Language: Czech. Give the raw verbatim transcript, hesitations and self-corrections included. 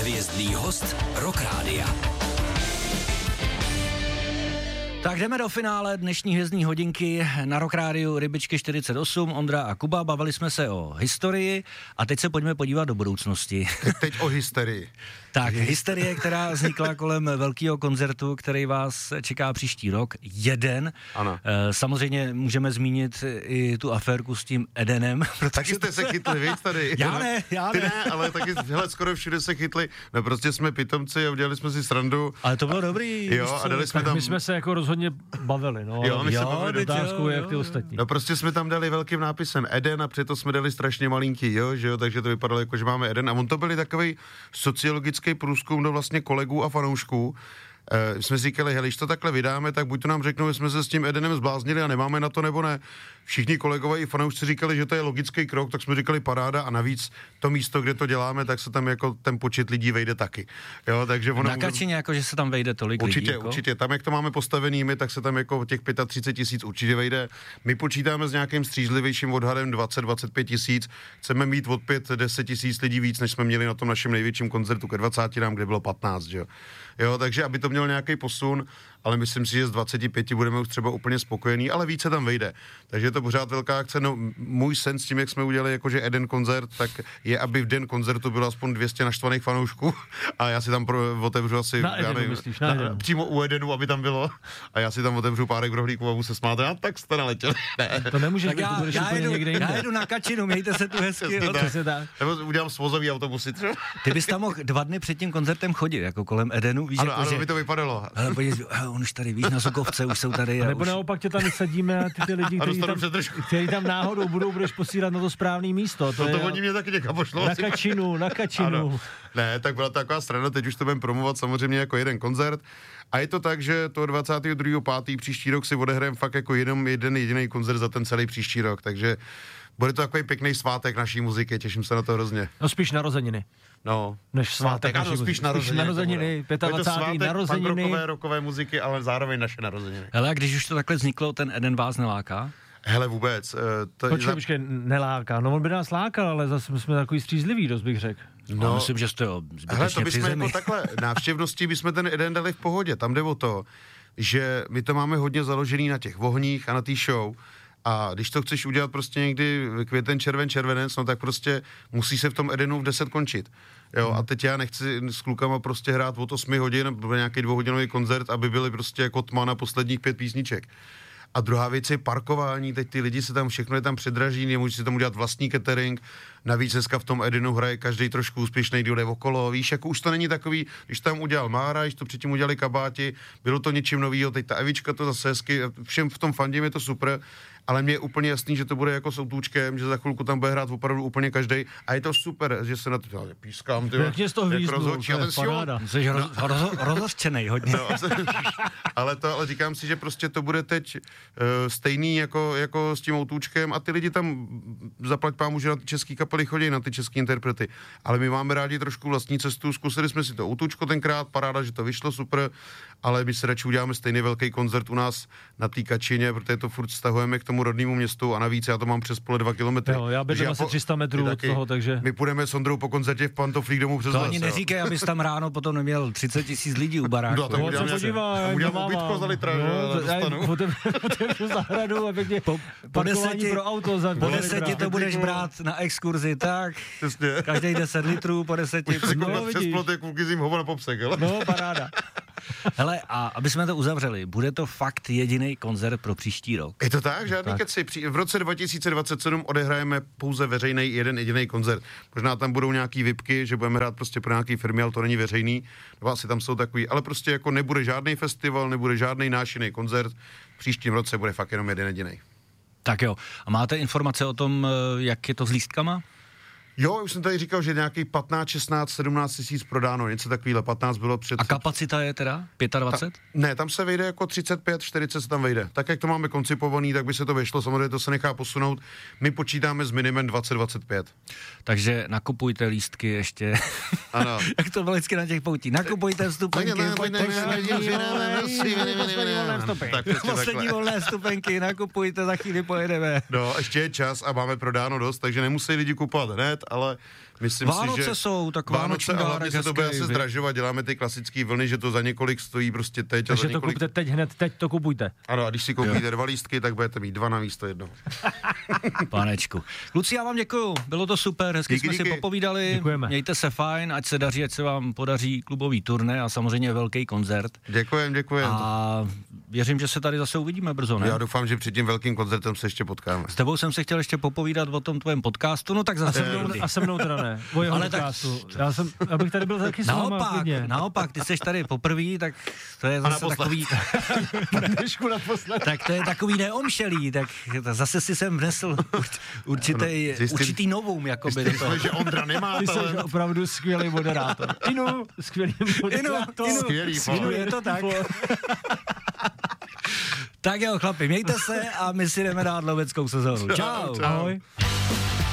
Hvězdný host Rock Rádia. Tak jdeme do finále dnešní hvězdní hodinky na Rock Rádiu Rybičky čtyřicet osm. Ondra a Kuba, bavili jsme se o historii a teď se pojďme podívat do budoucnosti. Teď, teď o hysterii. Tak, hysterie, která vznikla kolem velkého koncertu, který vás čeká příští rok. Jeden. Ano. Samozřejmě můžeme zmínit i tu aférku s tím Edenem. Taky jste se chytli, víc tady. Já ne, já Ty ne. ne, ale taky, hele, skoro všude se chytli. No prostě jsme pitomci a udělali jsme si srandu. Ale to bylo dobrý. Jo, a dali jsme tak tam... my jsme se jako rozhodně bavili, no. Jo, my se jo, bavili. Otázkou, jak ty jo. ostatní. No prostě jsme tam dali velkým nápisem Eden a přitom jsme dali strašně malinký, jo, že jo, takže to vypadalo jako, že máme Eden. A on to byl takový sociologický průzkum do vlastně kolegů a fanoušků. E, jsme si říkali, hele, když to takhle vydáme, tak buď to nám řeknou, že jsme se s tím Edenem zbláznili a nemáme na to, nebo ne. Všichni kolegové i fanoušci říkali, že to je logický krok, tak jsme říkali paráda a navíc to místo, kde to děláme, tak se tam jako ten počet lidí vejde taky. Jo, takže ono Na Kačině, jako, že se tam vejde tolik určitě, lidí. Jako? Určitě, tam jak to máme postavený my, tak se tam jako těch třicet pět tisíc určitě vejde. My počítáme s nějakým střízlivějším odhadem dvacet až dvacet pět tisíc. Chceme mít od pět až deset tisíc lidí víc, než jsme měli na tom našem největším koncertu ke dvacátinám, kde bylo patnáct, že jo. Jo, takže aby to měl nějaký posun, ale myslím si, že z dvacet pět budeme už třeba úplně spokojení, ale více tam vejde. Takže je to pořád velká akce. No, můj sen s tím, jak jsme udělali jakože jeden koncert, tak je, aby v den koncertu bylo aspoň dvě stě naštvaných fanoušků a já si tam pro, otevřu asi... Na Edenu, nevím, myslíš, na Edenu. Přímo u Edenu, aby tam bylo a já si tam otevřu párek rohlíků a budu se smát. A tak jste naletěli. Ne. To nemůžeš Tak být, to já, budeš já, úplně jedu, někde já jinde. jedu na Kačinu, mějte se tu hezky. Přesně Jo, tak. Přesně tak. Nebo udělám svozový autobusy třeba. Ty bys tam mohl dva dny před tím koncertem chodit, jako kolem Edenu, víš, Ano, jako, ano, že... by to vypadalo. Ale podívej, hele, on už tady, víš, na Sokovce, už jsou tady. A Nebo už... naopak tě tam vysadíme a ty, ty lidi, A kteří dostanu tam, předržku. kteří tam náhodou budou, budeš posílat na to správné místo. To No to je oni mě taky někam pošlou. na Kačinu, na Kačinu. Ano. Ne, tak byla to taková strana, teď už to budeme promovat samozřejmě jako jeden koncert. A je to tak, že to dvacátého druhého pátého příští rok si odehrajeme fakt jako jeden, jeden jediný koncert za ten celý příští rok, takže bude to takový pěkný svátek naší muziky, těším se na to hrozně. No spíš narozeniny. No, Než svátek. ano, spíš narozeniny. narozeniny, dvacátého pátého narozeniny. Rokové, rokové muziky, ale zároveň naše narozeniny. Hele, a když už to takhle vzniklo, ten Eden vás neláká? Hele, vůbec. Uh, to Počkej, za... počkej, neláká. No on by nás lákal, ale zase jsme takový střízliví, dost bych řekl. No, a myslím, že jste jo Hele, to zbytečně při bychom zemi. jako takhle, návštěvností bychom ten Eden dali v pohodě. Tam jde o to, že my to máme hodně založený na těch vohních a na té show. A když to chceš udělat prostě někdy květen, červen, červenec, no tak prostě musí se v tom Edenu v deset končit. Jo, hmm. A teď já nechci s klukama prostě hrát od osmi hodin, nějaký dvouhodinový koncert, aby byli prostě jako tma na posledních pět písniček. A druhá věc je parkování, teď ty lidi se tam, všechno je tam předraží, nemůže si tam udělat vlastní catering, navíc dneska v tom Edenu hraje každý trošku úspěšný, kdo jde okolo, víš, jako už to není takový, když tam udělal Mára, když to předtím udělali Kabáti, bylo to něčím novýho, teď ta Evička to zase hezky, všem v tom fandím je to super, ale mně je úplně jasný, že to bude jako s Outůčkem, že za chvilku tam bude hrát opravdu úplně každý a je to super, že se na to já pískám, ty. Jak mě z toho hvízdnu, to je paráda. Jsi roz, roz, rozhořčenej hodně. No, ale to, ale říkám si, že prostě to bude teď uh, stejný jako, jako s tím Outůčkem a ty lidi tam zaplať pámu, že na ty český kapely chodí, na ty český interprety. Ale my máme rádi trošku vlastní cestu, zkusili jsme si to Outůčko tenkrát, paráda, že to vyšlo super, ale my se radši uděláme stejný velký koncert u nás na té Kačině, protože to furt stahujeme k tomu rodnému městu a navíc já to mám přes pole dva kilometry. Jo, já bydlím asi po, tři sta metrů od toho, takže... My půjdeme s Ondrou po koncertě v pantoflích domů přes To les, ani jo. neříkej, abys tam ráno potom neměl třicet tisíc lidí u baráku. No, to No, udělám co nějaké- podívej, udělám doma ubytko mám. za litra, No, že to- já dostanu. Otevřu zahradu a pěkně Po, po parkování deseti, pro auto za po dva deseti litra. to budeš brát na exkurzi, tak. Přesně. Každý deset litrů, po deseti. Můžu se No, koukat přes vidíš. plot, jak kluky zim hovo na popsek, ale? No, paráda. Hele, a aby jsme to uzavřeli, bude to fakt jediný koncert pro příští rok. Je to tak? Žádný Tak. keci. Při- V roce dva tisíce dvacet sedm odehrajeme pouze veřejný jeden jediný koncert. Možná tam budou nějaký vipky, že budeme hrát prostě pro nějaký firmy, ale to není veřejný. Nebo asi tam jsou takový, ale prostě jako nebude žádný festival, nebude žádný náš jiný koncert. V příštím roce bude fakt jenom jeden jediný. Tak jo. A máte informace o tom, jak je to s lístkama? Jo, už jsem tady říkal, že nějaký patnáct, šestnáct, sedmnáct tisíc prodáno, něco takovýhle, patnáct bylo před... A kapacita je teda dvacet pět? Ta, ne, tam se vejde jako třicet pět, čtyřicet se tam vejde. Tak, jak to máme koncipovaný, tak by se to vyšlo, samozřejmě to se nechá posunout. My počítáme s minimem dvacet dvacet pět. Takže nakupujte lístky ještě. Ano. Jak to bylo vždycky na těch poutí. Nakupujte vstupenky. pojďte Tak přesně poslední takhle. volné vstupenky, nakupujte, za chvíli pojedeme. No, ještě je čas a máme prodáno dost, takže nemusí lidi kupovat hned, ale Myslím Vánoce si, že jsou, tak Vánoce a hlavně se to bude hezký, se vy? zdražovat, děláme ty klasické vlny, že to za několik stojí prostě teď. Takže a za to několik... kupte teď hned, teď to kupujte. Ano, a když si koupíte dva lístky, tak budete mít dva na místo jednoho. Panečku. Kluci, já vám děkuju, bylo to super, hezky Díky, jsme díky. si popovídali, Děkujeme. mějte se fajn, ať se daří, ať se vám podaří klubový turné a samozřejmě velký koncert. Děkujem, děkujem. A věřím, že se tady zase uvidíme brzo, ne? Já doufám, že před tím velkým koncertem se ještě potkáme. S tebou jsem se chtěl ještě popovídat o tom tvém podcastu, no tak A zase se mnou, a se mnou teda ne. O jeho Ale tak- podcastu. Já jsem, abych tady byl taky s váma Naopak, klidně. naopak, ty jsi tady poprvé, tak to je zase naposled. takový, Dnešku naposled. tak to je takový neomšelý, tak zase si sem vnesl určitý, Zjistili- určitý novum, jakoby. do toho. Myslím, že Ondra nemá Ty jsi talent. opravdu skvělý moderátor. Inu, skvělý moderátor. Inu, Skvělý, Inu, fakt. je to tak. Tak jo, chlapi, mějte se a my si jdeme dát loveckou sezónu. Čau. Čau. Ahoj.